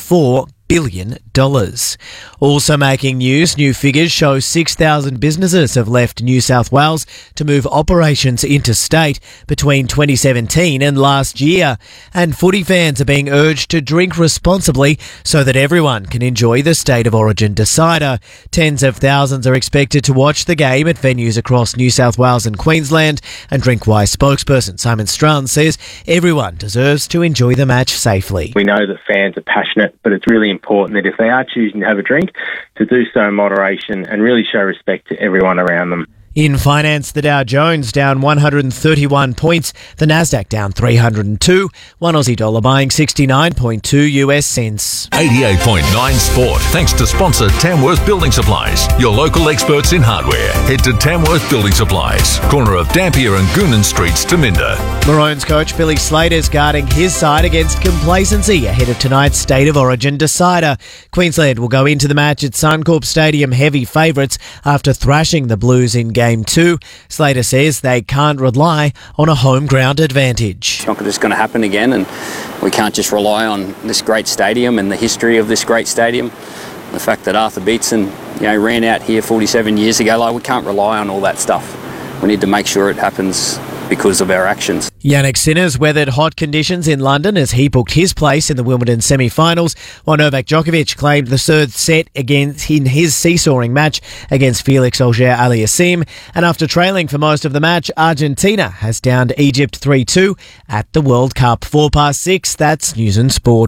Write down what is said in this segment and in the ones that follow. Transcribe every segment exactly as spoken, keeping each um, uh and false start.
four billion dollars. Also making news, new figures show six thousand businesses have left New South Wales to move operations interstate between twenty seventeen and last year. And footy fans are being urged to drink responsibly so that everyone can enjoy the State of Origin decider. Tens of thousands are expected to watch the game at venues across New South Wales and Queensland. And Drinkwise spokesperson Simon Strunz says everyone deserves to enjoy the match safely. We know that fans are passionate, but it's really important that if they are choosing to have a drink, to do so in moderation and really show respect to everyone around them. In finance, the Dow Jones down one hundred thirty-one points, the Nasdaq down three hundred two, one Aussie dollar buying sixty-nine point two US cents. eighty-eight point nine Sport, thanks to sponsor Tamworth Building Supplies, your local experts in hardware. Head to Tamworth Building Supplies, corner of Dampier and Goonan Streets, Dominda. Maroons coach Billy Slater's guarding his side against complacency ahead of tonight's State of Origin decider. Queensland will go into the match at Suncorp Stadium heavy favourites after thrashing the Blues in game Game two. Slater says they can't rely on a home ground advantage. It's not just going to happen again, and we can't just rely on this great stadium and the history of this great stadium. The fact that Arthur Beetson, you know, ran out here forty-seven years ago, like we can't rely on all that stuff. We need to make sure it happens because of our actions. Yannick Sinner's weathered hot conditions in London as he booked his place in the Wimbledon semi-finals, while Novak Djokovic claimed the third set against in his seesawing match against Felix Auger-Aliassime. And after trailing for most of the match, Argentina has downed Egypt three two at the World Cup. Four past six, that's News and Sport.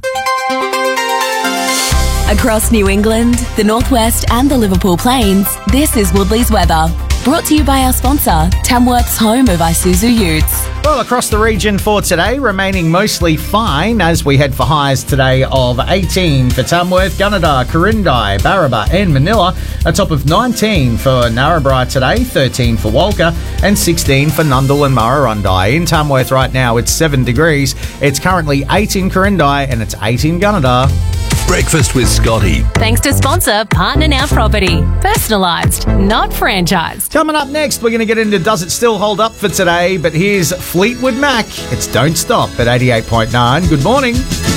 Across New England, the Northwest and the Liverpool Plains, this is Woodley's weather. Brought to you by our sponsor, Tamworth's home of Isuzu Utes. Well, across the region for today, remaining mostly fine as we head for highs today of eighteen for Tamworth, Gunnedah, Corindai, Barraba and Manila. A top of nineteen for Narrabri today, thirteen for Walker and sixteen for Nundle and Murrurundi. In Tamworth right now, it's seven degrees. It's currently eight in Corindai and it's eight in Gunnedah. Breakfast with Scotty. Thanks to sponsor Partner Now Property. Personalised, not franchised. Coming up next, we're going to get into Does It Still Hold Up for today, but here's Fleetwood Mac. It's Don't Stop at eighty-eight point nine. Good morning.